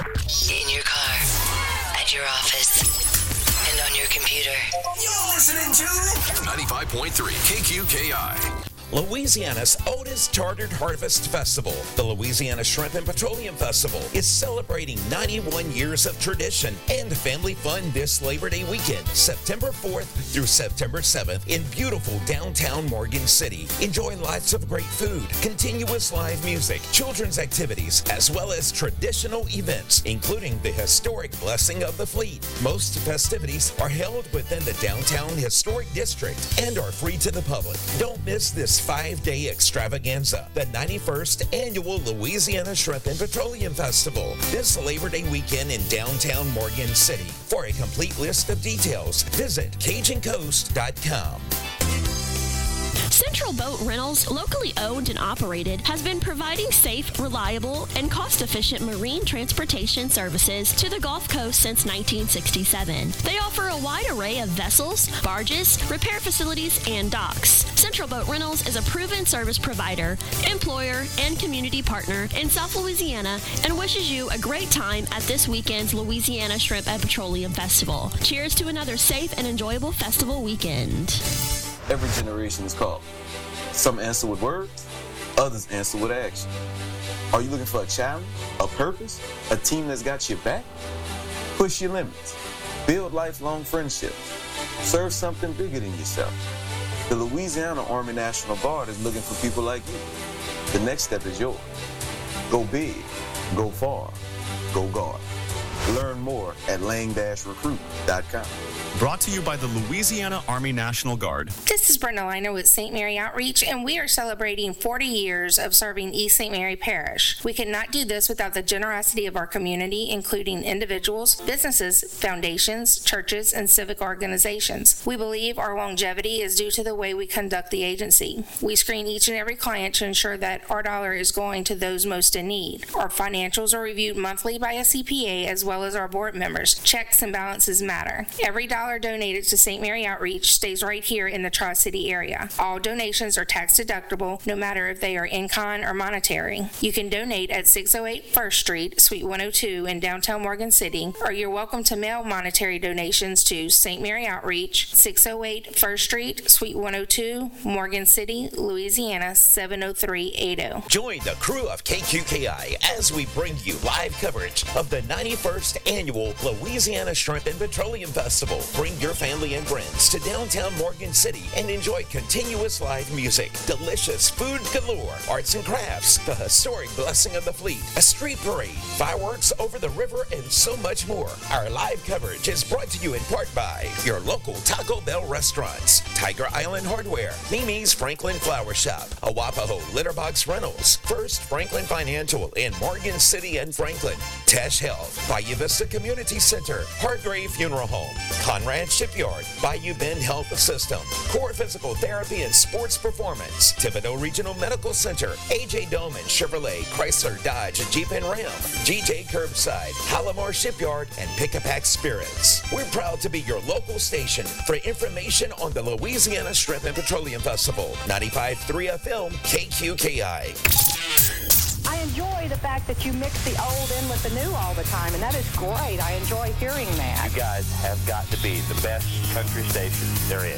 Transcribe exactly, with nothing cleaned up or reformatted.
In your car, at your office, and on your computer. You're listening to ninety-five point three K Q K I. Louisiana's oldest chartered harvest festival, the Louisiana Shrimp and Petroleum Festival, is celebrating ninety-one years of tradition and family fun this Labor Day weekend, September fourth through September seventh in beautiful downtown Morgan City. Enjoy lots of great food, continuous live music, children's activities, as well as traditional events, including the historic Blessing of the Fleet. Most festivities are held within the downtown historic district and are free to the public. Don't miss this five-day extravaganza, the ninety-first Annual Louisiana Shrimp and Petroleum Festival, this Labor Day weekend in downtown Morgan City. For a complete list of details, visit Cajun Coast dot com. Central Boat Rentals, locally owned and operated, has been providing safe, reliable, and cost-efficient marine transportation services to the Gulf Coast since nineteen sixty-seven. They offer a wide array of vessels, barges, repair facilities, and docks. Central Boat Rentals is a proven service provider, employer, and community partner in South Louisiana and wishes you a great time at this weekend's Louisiana Shrimp and Petroleum Festival. Cheers to another safe and enjoyable festival weekend. Every generation is called. Some answer with words, others answer with action. Are you looking for a challenge, a purpose, a team that's got your back? Push your limits. Build lifelong friendships. Serve something bigger than yourself. The Louisiana Army National Guard is looking for people like you. The next step is yours. Go big, go far, go guard. Learn more at lang dash recruit dot com. Brought to you by the Louisiana Army National Guard. This is Brenda Liner with Saint Mary Outreach, and we are celebrating forty years of serving East Saint Mary Parish. We could not do this without the generosity of our community, including individuals, businesses, foundations, churches, and civic organizations. We believe our longevity is due to the way we conduct the agency. We screen each and every client to ensure that our dollar is going to those most in need. Our financials are reviewed monthly by a C P A as well as our board members. Checks and balances matter. Every dollar donated to Saint Mary Outreach stays right here in the Tri-City area. All donations are tax deductible, no matter if they are in-kind or monetary. You can donate at six oh eight First Street, Suite one oh two in downtown Morgan City, or you're welcome to mail monetary donations to Saint Mary Outreach, six oh eight First Street, Suite one oh two, Morgan City, Louisiana seven oh three eight oh. Join the crew of K Q K I as we bring you live coverage of the ninety-first Annual Louisiana Shrimp and Petroleum Festival. Bring your family and friends to downtown Morgan City and enjoy continuous live music, delicious food galore, arts and crafts, the historic Blessing of the Fleet, a street parade, fireworks over the river, and so much more. Our live coverage is brought to you in part by your local Taco Bell restaurants, Tiger Island Hardware, Mimi's Franklin Flower Shop, Awapaho Litterbox Rentals, First Franklin Financial in Morgan City and Franklin, Tesh Health, Bayou Vista Community Center, Hargrave Funeral Home, Conrad Shipyard, Bayou Bend Health System, Core Physical Therapy and Sports Performance, Thibodeau Regional Medical Center, A J Doman Chevrolet, Chrysler Dodge Jeep and Ram, G J Curbside, Palomar Shipyard, and Pick-a-Pack Spirits. We're proud to be your local station for information on the Louisiana Shrimp and Petroleum Festival. ninety-five point three F M, K Q K I. I enjoy the fact that you mix the old in with the new all the time, and that is great. I enjoy hearing that. You guys have got to be the best country station there is.